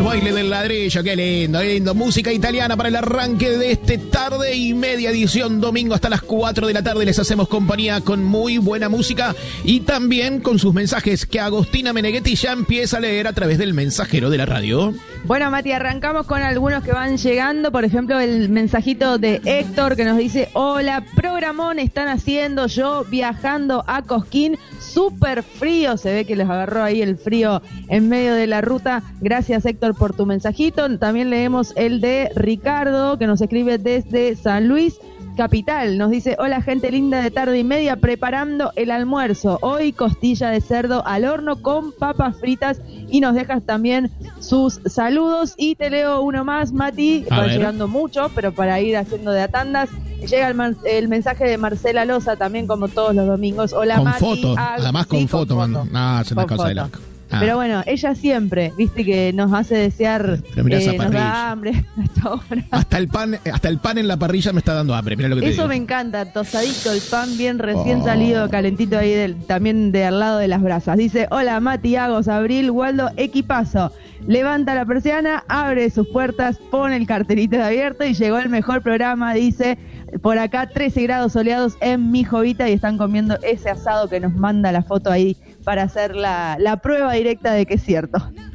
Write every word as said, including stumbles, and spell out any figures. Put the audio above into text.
El baile del ladrillo, qué lindo, qué lindo. Música italiana para el arranque de este tarde y media edición, domingo hasta las cuatro de la tarde. Les hacemos compañía con muy buena música y también con sus mensajes que Agostina Meneghetti ya empieza a leer a través del mensajero de la radio. Bueno, Mati, arrancamos con algunos que van llegando. Por ejemplo, el mensajito de Héctor que nos dice: hola, programón están haciendo, yo viajando a Cosquín, súper frío, se ve que les agarró ahí el frío en medio de la ruta. Gracias, Héctor, por tu mensajito. También leemos el de Ricardo, que nos escribe desde San Luis Capital. Nos dice: hola, gente linda de tarde y media, preparando el almuerzo. Hoy costilla de cerdo al horno con papas fritas, y nos dejas también sus saludos. Y te leo uno más, Mati, va llegando mucho, pero para ir haciendo de a tandas. Llega el, man, el mensaje de Marcela Loza, también como todos los domingos. Hola, con Mati. Foto, ah, además con sí, foto, con mando. No, es una cosa de loco. Ah. Pero bueno, ella siempre, viste, que nos hace desear, eh, nos da hambre hasta ahora. Hasta el pan, hasta el pan en la parrilla me está dando hambre, mira lo que te Eso digo. me encanta, tostadito, el pan bien recién oh. salido, calentito ahí del, también de al lado de las brasas. Dice: hola, Mati, Agos, Abril, Waldo, equipazo. Levanta la persiana, abre sus puertas, pone el cartelito de abierto y llegó el mejor programa, dice. Por acá trece grados soleados en mi Jovita y están comiendo ese asado que nos manda la foto ahí para hacer la, la prueba directa de que es cierto.